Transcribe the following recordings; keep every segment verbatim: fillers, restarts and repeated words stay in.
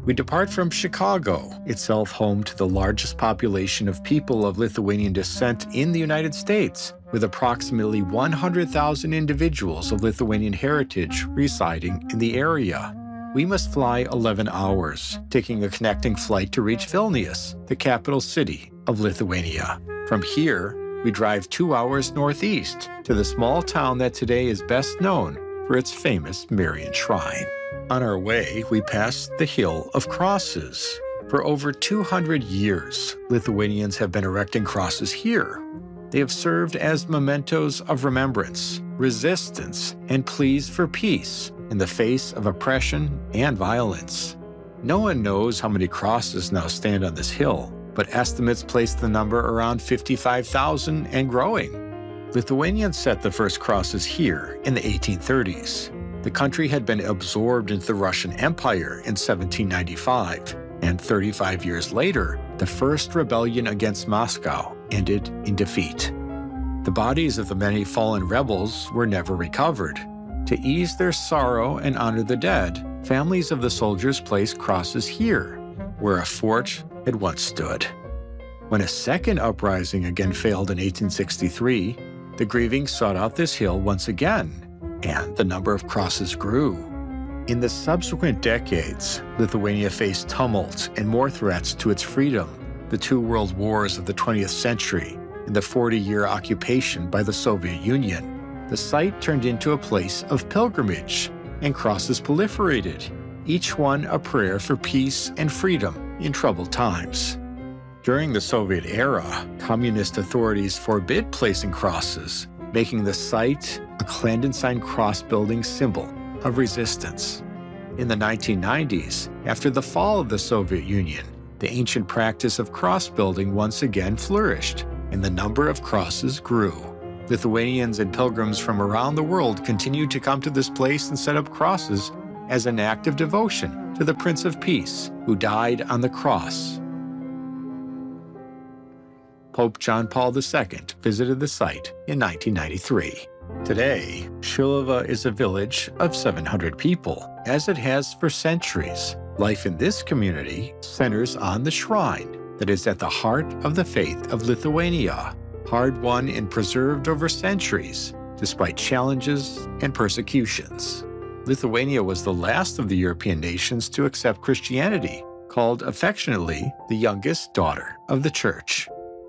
We depart from Chicago, itself home to the largest population of people of Lithuanian descent in the United States, with approximately one hundred thousand individuals of Lithuanian heritage residing in the area. We must fly eleven hours, taking a connecting flight to reach Vilnius, the capital city of Lithuania. From here, we drive two hours northeast to the small town that today is best known for its famous Marian Shrine. On our way, we pass the Hill of Crosses. For over two hundred years, Lithuanians have been erecting crosses here. They have served as mementos of remembrance, resistance, and pleas for peace in the face of oppression and violence. No one knows how many crosses now stand on this hill, but estimates place the number around fifty-five thousand and growing. Lithuanians set the first crosses here in the eighteen thirties. The country had been absorbed into the Russian Empire in seventeen ninety-five, and thirty-five years later, the first rebellion against Moscow ended in defeat. The bodies of the many fallen rebels were never recovered. To ease their sorrow and honor the dead, families of the soldiers placed crosses here, where a fort had once stood. When a second uprising again failed in eighteen sixty-three, the grieving sought out this hill once again, and the number of crosses grew. In the subsequent decades, Lithuania faced tumult and more threats to its freedom, the two world wars of the twentieth century, and the forty-year occupation by the Soviet Union. The site turned into a place of pilgrimage, and crosses proliferated, each one a prayer for peace and freedom in troubled times. During the Soviet era, communist authorities forbid placing crosses, making the site a clandestine cross-building symbol of resistance. In the nineteen nineties, after the fall of the Soviet Union, the ancient practice of cross-building once again flourished, and the number of crosses grew. Lithuanians and pilgrims from around the world continued to come to this place and set up crosses as an act of devotion to the Prince of Peace, who died on the cross. Pope John Paul the Second visited the site in nineteen ninety-three. Today, Šilava is a village of seven hundred people, as it has for centuries. Life in this community centers on the shrine that is at the heart of the faith of Lithuania, hard-won and preserved over centuries, despite challenges and persecutions. Lithuania was the last of the European nations to accept Christianity, called affectionately the youngest daughter of the Church.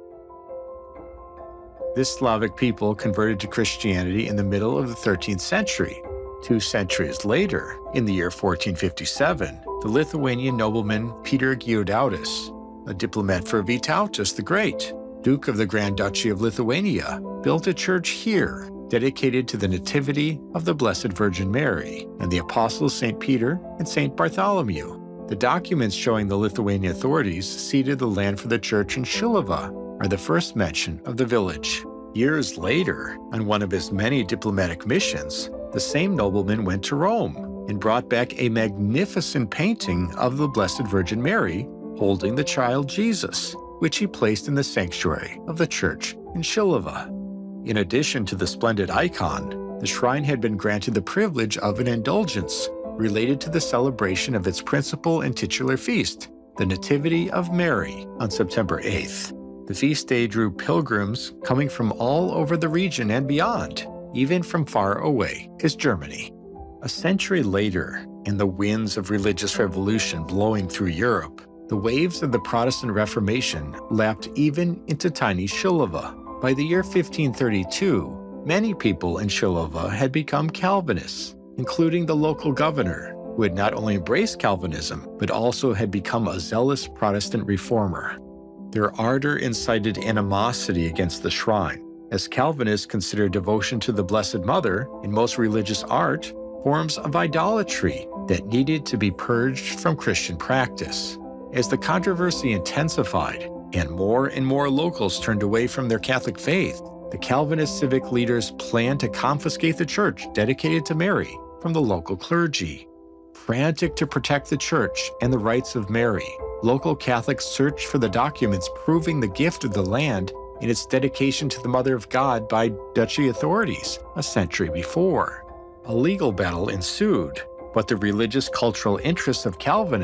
This Slavic people converted to Christianity in the middle of the thirteenth century. Two centuries later, in the year fourteen fifty-seven, the Lithuanian nobleman Peter Giedautas, a diplomat for Vytautas the Great, Duke of the Grand Duchy of Lithuania, built a church here dedicated to the Nativity of the Blessed Virgin Mary and the Apostles Saint Peter and Saint Bartholomew. The documents showing the Lithuanian authorities ceded the land for the church in Šilava are the first mention of the village. Years later, on one of his many diplomatic missions, the same nobleman went to Rome and brought back a magnificent painting of the Blessed Virgin Mary holding the child Jesus, which he placed in the sanctuary of the church in Šilava. In addition to the splendid icon, the shrine had been granted the privilege of an indulgence related to the celebration of its principal and titular feast, the Nativity of Mary, on September eighth. The feast day drew pilgrims coming from all over the region and beyond, even from far away as Germany. A century later, in the winds of religious revolution blowing through Europe, the waves of the Protestant Reformation lapped even into tiny Šilava. By the year fifteen thirty-two, many people in Šilava had become Calvinists, including the local governor, who had not only embraced Calvinism, but also had become a zealous Protestant reformer. Their ardor incited animosity against the shrine, as Calvinists considered devotion to the Blessed Mother in most religious art forms of idolatry that needed to be purged from Christian practice. As the controversy intensified and more and more locals turned away from their Catholic faith, the Calvinist civic leaders planned to confiscate the church dedicated to Mary from the local clergy. Frantic to protect the church and the rights of Mary, local Catholics searched for the documents proving the gift of the land and its dedication to the Mother of God by duchy authorities a century before. A legal battle ensued, but the religious cultural interests of Calvinists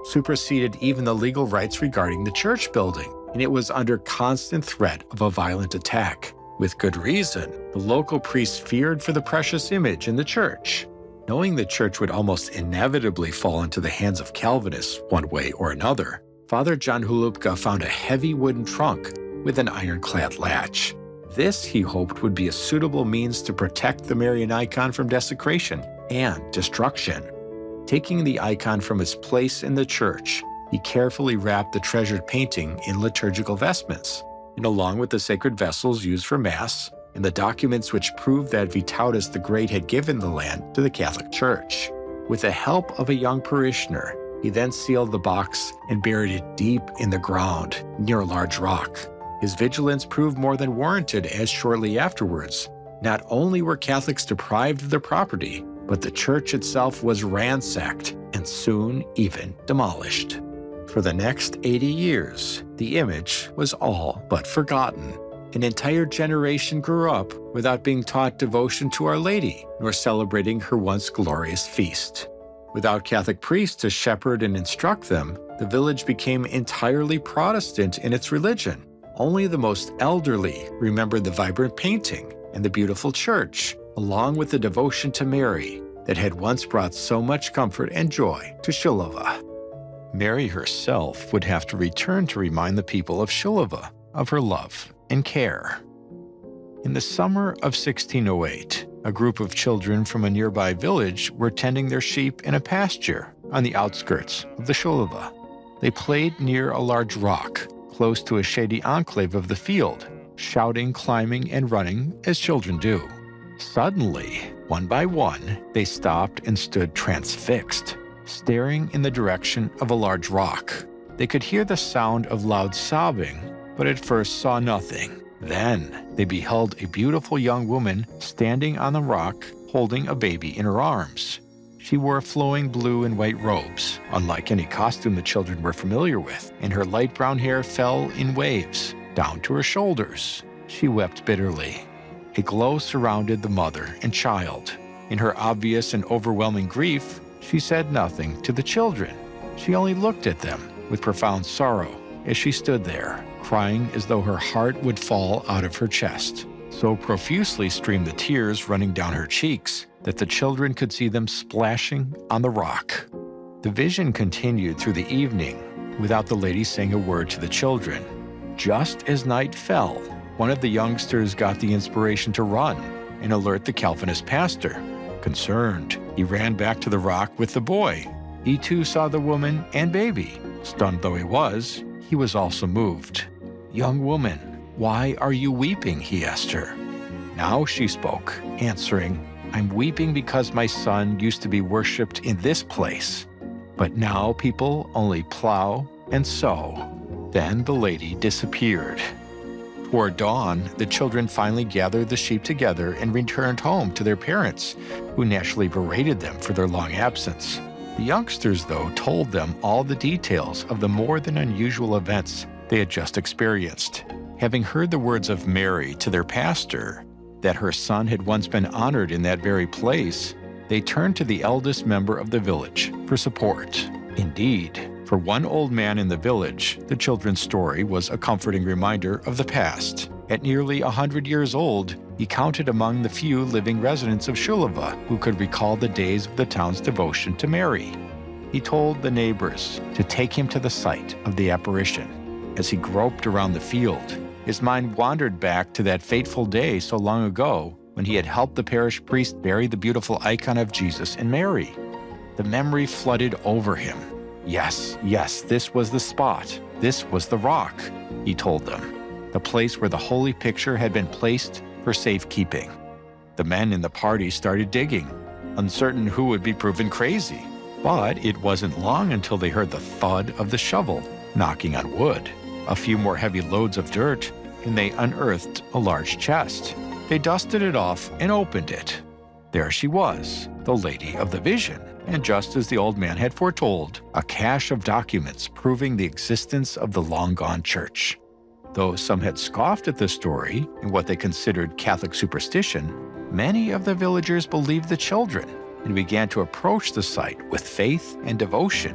superseded even the legal rights regarding the church building, and it was under constant threat of a violent attack. With good reason, the local priests feared for the precious image in the church. Knowing the church would almost inevitably fall into the hands of Calvinists one way or another, Father John Holubka found a heavy wooden trunk with an ironclad latch. This, he hoped, would be a suitable means to protect the Marian icon from desecration and destruction. Taking the icon from its place in the church, he carefully wrapped the treasured painting in liturgical vestments, and along with the sacred vessels used for Mass and the documents which prove that Vytautas the Great had given the land to the Catholic Church. With the help of a young parishioner, he then sealed the box and buried it deep in the ground near a large rock. His vigilance proved more than warranted, as shortly afterwards, not only were Catholics deprived of their property, but the church itself was ransacked and soon even demolished. For the next eighty years, the image was all but forgotten. An entire generation grew up without being taught devotion to Our Lady, nor celebrating her once glorious feast. Without Catholic priests to shepherd and instruct them, the village became entirely Protestant in its religion. Only the most elderly remembered the vibrant painting and the beautiful church, along with the devotion to Mary that had once brought so much comfort and joy to Šiluva. Mary herself would have to return to remind the people of Šiluva of her love and care. In the summer of sixteen oh eight, a group of children from a nearby village were tending their sheep in a pasture on the outskirts of the Šiluva. They played near a large rock, close to a shady enclave of the field, shouting, climbing, and running as children do. Suddenly, one by one, they stopped and stood transfixed, staring in the direction of a large rock. They could hear the sound of loud sobbing, but at first saw nothing. Then they beheld a beautiful young woman standing on the rock, holding a baby in her arms. She wore flowing blue and white robes, unlike any costume the children were familiar with, and her light brown hair fell in waves down to her shoulders. She wept bitterly. A glow surrounded the mother and child. In her obvious and overwhelming grief, she said nothing to the children. She only looked at them with profound sorrow as she stood there, crying as though her heart would fall out of her chest. So profusely streamed the tears running down her cheeks that the children could see them splashing on the rock. The vision continued through the evening without the lady saying a word to the children. Just as night fell, one of the youngsters got the inspiration to run and alert the Calvinist pastor. Concerned, he ran back to the rock with the boy. He too saw the woman and baby. Stunned though he was, he was also moved. "Young woman, why are you weeping?" he asked her. Now she spoke, answering, "I'm weeping because my son used to be worshipped in this place, but now people only plow and sow." Then the lady disappeared. Toward dawn, the children finally gathered the sheep together and returned home to their parents, who naturally berated them for their long absence. The youngsters, though, told them all the details of the more than unusual events they had just experienced. Having heard the words of Mary to their pastor, that her son had once been honored in that very place, they turned to the eldest member of the village for support. Indeed, for one old man in the village, the children's story was a comforting reminder of the past. At nearly a hundred years old, he counted among the few living residents of Šiluva who could recall the days of the town's devotion to Mary. He told the neighbors to take him to the site of the apparition. As he groped around the field, his mind wandered back to that fateful day so long ago when he had helped the parish priest bury the beautiful icon of Jesus and Mary. The memory flooded over him. Yes, yes, this was the spot. This was the rock, he told them. The place where the holy picture had been placed for safekeeping. The men in the party started digging, uncertain who would be proven crazy. But it wasn't long until they heard the thud of the shovel knocking on wood, a few more heavy loads of dirt, and they unearthed a large chest. They dusted it off and opened it. There she was, the Lady of the Vision, and just as the old man had foretold, a cache of documents proving the existence of the long-gone church. Though some had scoffed at the story and what they considered Catholic superstition, many of the villagers believed the children and began to approach the site with faith and devotion.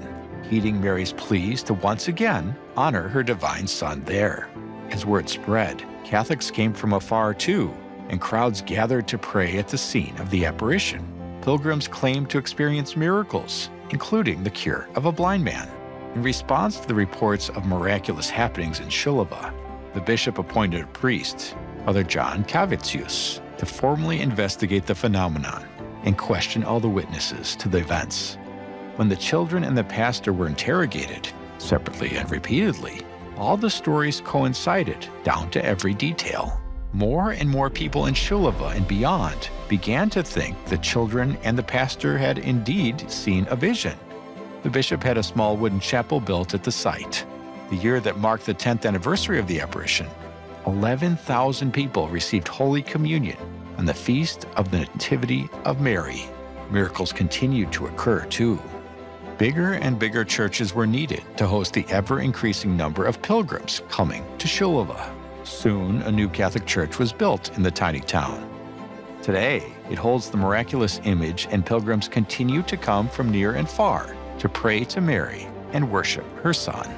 heeding Mary's pleas to once again honor her divine son there. As word spread, Catholics came from afar too, and crowds gathered to pray at the scene of the apparition. Pilgrims claimed to experience miracles, including the cure of a blind man. In response to the reports of miraculous happenings in Shilova, the bishop appointed a priest, Father John Kavicius, to formally investigate the phenomenon and question all the witnesses to the events. When the children and the pastor were interrogated, separately and repeatedly, all the stories coincided down to every detail. More and more people in Shilova and beyond began to think the children and the pastor had indeed seen a vision. The bishop had a small wooden chapel built at the site. The year that marked the tenth anniversary of the apparition, eleven thousand people received Holy Communion on the Feast of the Nativity of Mary. Miracles continued to occur, too. Bigger and bigger churches were needed to host the ever-increasing number of pilgrims coming to Shilova. Soon, a new Catholic church was built in the tiny town. Today, it holds the miraculous image, and pilgrims continue to come from near and far to pray to Mary and worship her son.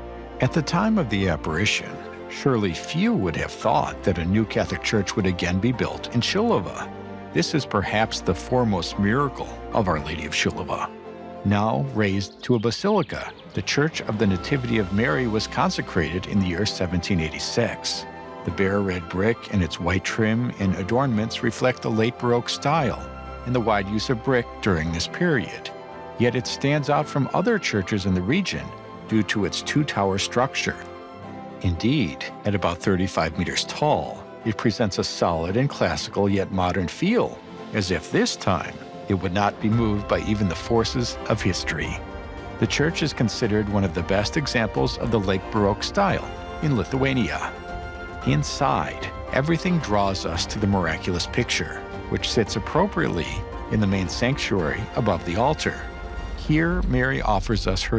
At the time of the apparition, surely few would have thought that a new Catholic church would again be built in Shilova. This is perhaps the foremost miracle of Our Lady of Shilova. Now raised to a basilica, the Church of the Nativity of Mary was consecrated in the year seventeen eighty-six. The bare red brick and its white trim and adornments reflect the late Baroque style and the wide use of brick during this period. Yet it stands out from other churches in the region due to its two-tower structure. Indeed, at about thirty-five meters tall, it presents a solid and classical yet modern feel, as if this time it would not be moved by even the forces of history. The church is considered one of the best examples of the late Baroque style in Lithuania. Inside, everything draws us to the miraculous picture, which sits appropriately in the main sanctuary above the altar. Here, Mary offers us her